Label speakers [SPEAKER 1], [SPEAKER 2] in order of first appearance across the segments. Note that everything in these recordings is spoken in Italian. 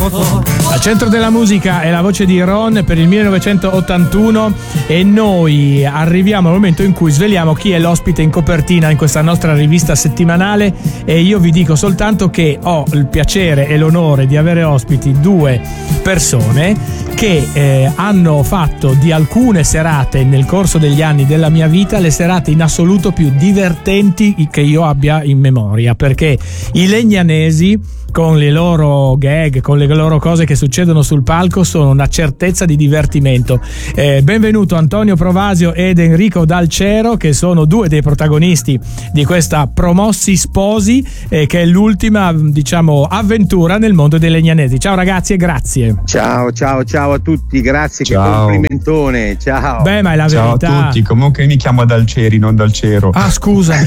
[SPEAKER 1] Al centro della musica è la voce di Ron per il 1981 e noi arriviamo al momento in cui sveliamo chi è l'ospite in copertina in questa nostra rivista settimanale, e io vi dico soltanto che ho il piacere e l'onore di avere ospiti due persone che hanno fatto di alcune serate nel corso degli anni della mia vita le serate in assoluto più divertenti che io abbia in memoria, perché i Legnanesi con le loro gag, con le loro cose che succedono sul palco, sono una certezza di divertimento. Benvenuto Antonio Provasio ed Enrico Dalcero, che sono due dei protagonisti di questa Promossi Sposi, che è l'ultima, diciamo, avventura nel mondo dei Legnanesi. Ciao ragazzi e grazie.
[SPEAKER 2] Ciao a tutti, grazie,
[SPEAKER 3] ciao.
[SPEAKER 2] Che complimentone, ciao.
[SPEAKER 1] Beh, ma è la
[SPEAKER 3] ciao
[SPEAKER 1] verità.
[SPEAKER 3] Ciao a tutti, comunque mi chiamo Dalceri, non Dalcero.
[SPEAKER 1] Ah, scusami.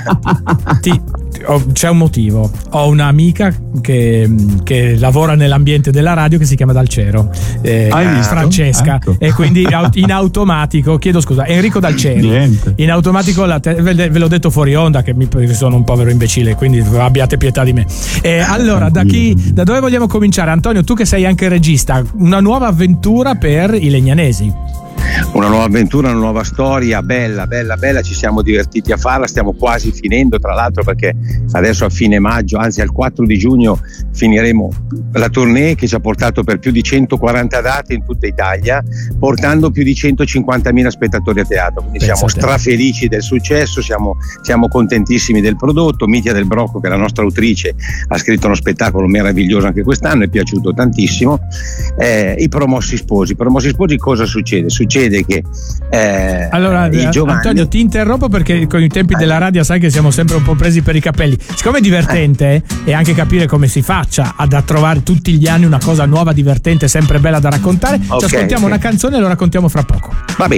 [SPEAKER 1] C'è un motivo. Ho un'amica che lavora nell'ambiente della radio che si chiama Dalcero, Francesca, ecco. E quindi in automatico chiedo scusa, Enrico Dalceri.
[SPEAKER 3] Niente.
[SPEAKER 1] In automatico ve l'ho detto fuori onda che sono un povero imbecille, quindi abbiate pietà di me. Allora, da dove vogliamo cominciare? Antonio, tu che sei anche regista, una nuova avventura per i Legnanesi.
[SPEAKER 2] Una nuova avventura, una nuova storia, bella, ci siamo divertiti a farla, stiamo quasi finendo tra l'altro, perché adesso a fine maggio, anzi al 4 di giugno finiremo la tournée che ci ha portato per più di 140 date in tutta Italia, portando più di 150.000 spettatori a teatro, quindi siamo strafelici del successo, siamo contentissimi del prodotto. Mitia Del Brocco, che è la nostra autrice, ha scritto uno spettacolo meraviglioso anche quest'anno, è piaciuto tantissimo. I Promossi Sposi cosa succede? Succede che
[SPEAKER 1] allora
[SPEAKER 2] Giovanni...
[SPEAKER 1] Antonio, ti interrompo perché con i tempi della radio sai che siamo sempre un po' presi per i capelli. Siccome è divertente e anche capire come si faccia ad trovare tutti gli anni una cosa nuova, divertente, sempre bella da raccontare, ci ascoltiamo una canzone e lo raccontiamo fra poco.
[SPEAKER 2] Va bene.